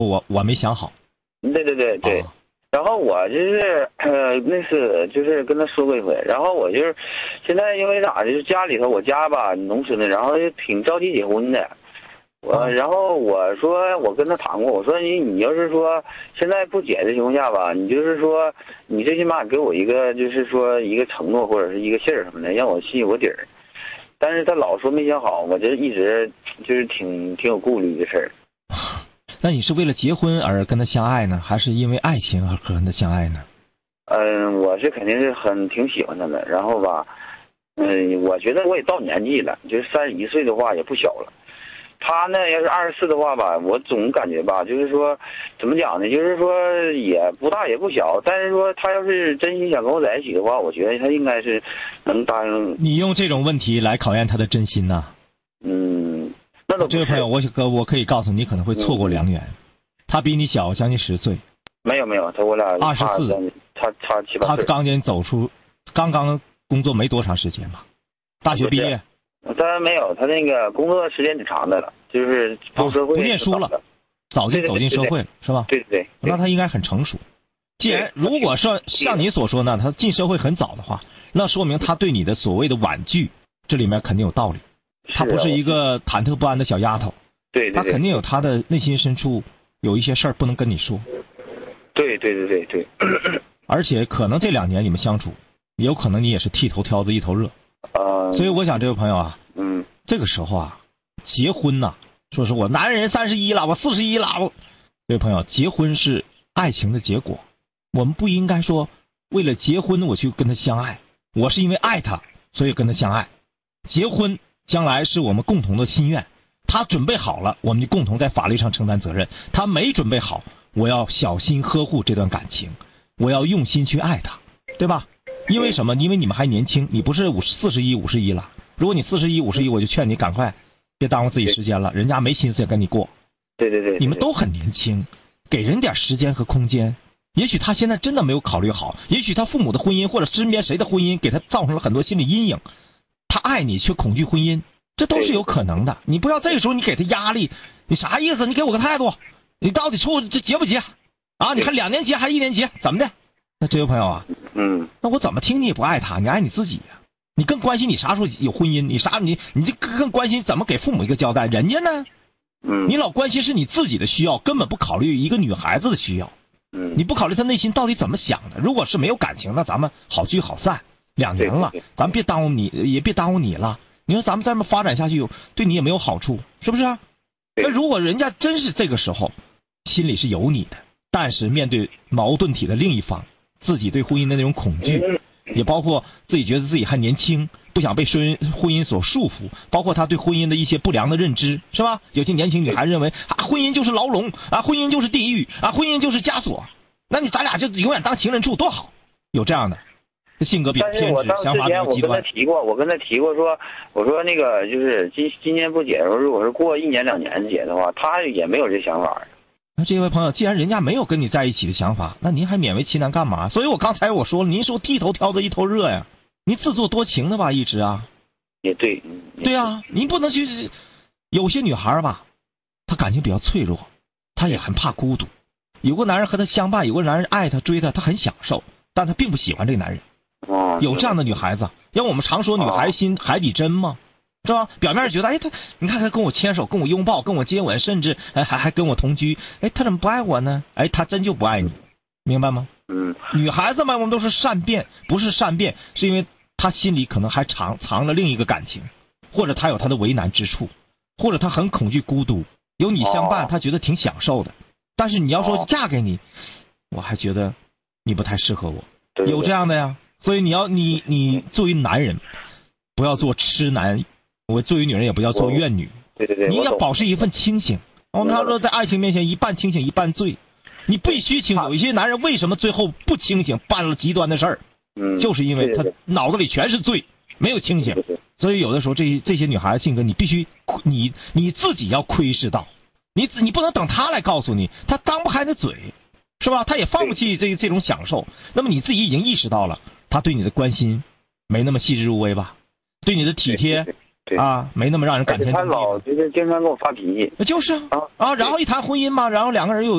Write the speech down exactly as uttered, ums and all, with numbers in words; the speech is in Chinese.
我我没想好。 对对对对。啊，然后我就是呃那次就是跟他说过一回，然后我就是现在因为咋，就是家里头我家吧农村的，然后挺着急结婚的。我然后我说我跟他谈过，我说你你要是说现在不结的情况下吧，你就是说你最起码给我一个就是说一个承诺或者是一个信儿什么的，让我心有个底儿。但是他老说没想好，我这一直就是挺挺有顾虑的事儿。 那你是为了结婚而跟他相爱呢，还是因为爱情而跟他相爱呢？ 嗯，我是肯定是很挺喜欢他的，然后吧，嗯，我觉得我也到年纪了，就是三十一岁的话也不小了。他呢，要是二十四的话吧，我总感觉吧，就是说，怎么讲呢？就是说也不大也不小，但是说他要是真心想跟我在一起的话，我觉得他应该是能答应。 你用这种问题来考验他的真心呐？ 嗯，那倒不是。 这位朋友，我可我可以告诉你，可能会错过良缘。嗯、他比你小将近十岁。 没有没有，他我俩二十四， 差差七八岁。 他刚刚走出，刚刚工作没多长时间吧？大学毕业。 他没有，他那个工作时间挺长的了，就是出社会、 啊、不念书了，早就走进社会了，是吧？ 对对 对, 对, 对。 那他应该很成熟。既然如果说像你所说呢，他进社会很早的话，那说明他对你的所谓的婉拒，这里面肯定有道理。他不是一个忐忑不安的小丫头， 对对对， 他肯定有他的内心深处有一些事儿不能跟你说。 对对对对对。 而且可能这两年你们相处，也有可能你也是剃头挑子一头热。 呃， 所以我想这位朋友啊， 嗯， 这个时候啊，结婚呐、啊，说是我男人三十一了，我四十一了，我，这位朋友，结婚是爱情的结果，我们不应该说为了结婚我去跟他相爱，我是因为爱他所以跟他相爱。结婚将来是我们共同的心愿，他准备好了，我们就共同在法律上承担责任；他没准备好，我要小心呵护这段感情，我要用心去爱他，对吧？因为什么？因为你们还年轻，你不是五四十一、五十一了。如果你四十一、五十一，我就劝你赶快，别耽误自己时间了。人家没心思跟你过。 对对 对, 对。 你们都很年轻，给人点时间和空间。也许他现在真的没有考虑好，也许他父母的婚姻或者身边谁的婚姻给他造成了很多心理阴影。他爱你却恐惧婚姻，这都是有可能的。你不要这个时候你给他压力，你啥意思？你给我个态度，你到底处这结不结？啊，你还两年结还是一年结？怎么的？那这位朋友啊， 嗯， 那我怎么听你也不爱他，你爱你自己呀、啊？你更关心你啥时候有婚姻？你啥你你就更关心怎么给父母一个交代？人家呢？ 嗯， 你老关心是你自己的需要，根本不考虑一个女孩子的需要。 嗯， 你不考虑她内心到底怎么想的？如果是没有感情，那咱们好聚好散，两年了，咱们别耽误你，也别耽误你了。你说咱们这么发展下去，有对你也没有好处，是不是啊？那如果人家真是这个时候心里是有你的，但是面对矛盾体的另一方。自己对婚姻的那种恐惧，也包括自己觉得自己还年轻，不想被婚婚姻所束缚，包括他对婚姻的一些不良的认知，是吧？有些年轻女孩认为啊，婚姻就是牢笼啊，婚姻就是地狱啊，婚姻就是枷锁。那你咱俩就永远当情人处多好？有这样的，这性格比较偏执，想法比较极端。 我跟他提过，我跟他提过说，我说那个就是今今年不结的时候，如果是过一年两年结的话，他也没有这想法。 那这位朋友，既然人家没有跟你在一起的想法，那您还勉为其难干嘛？所以我刚才我说了，您说剃头挑子一头热呀，您自作多情的吧，一直啊。 也对。 对啊，您不能去。有些女孩吧，她感情比较脆弱，她也很怕孤独。有个男人和她相伴，有个男人爱她追她，她很享受，但她并不喜欢这个男人。 哦。 有这样的女孩子，因为我们常说女孩心海底针嘛。是吧？表面觉得，哎，他，你看他跟我牵手，跟我拥抱，跟我接吻，甚至还还还跟我同居，哎，他怎么不爱我呢？哎，他真就不爱你，明白吗？ 嗯。 女孩子们，我们都是善变，不是善变，是因为她心里可能还藏藏了另一个感情，或者她有她的为难之处，或者她很恐惧孤独，有你相伴，她觉得挺享受的。但是你要说嫁给你，我还觉得你不太适合我，有这样的呀。所以你要你你作为男人，不要做痴男。我作为女人也不要做怨女， 对对对， 你要保持一份清醒。我们常说，在爱情面前，一半清醒，一半醉。你必须清醒。有一些男人为什么最后不清醒，办了极端的事儿？ 嗯， 就是因为他脑子里全是醉，没有清醒。所以有的时候，这这些女孩子性格，你必须你你自己要窥视到，你你不能等她来告诉你，她张不开那嘴，是吧？她也放不弃这这种享受。那么你自己已经意识到了，她对你的关心没那么细致入微吧？对你的体贴。啊，没那么让人感天动地。 他老就是经常跟我发脾气。 就是啊啊，然后一谈婚姻嘛，然后两个人又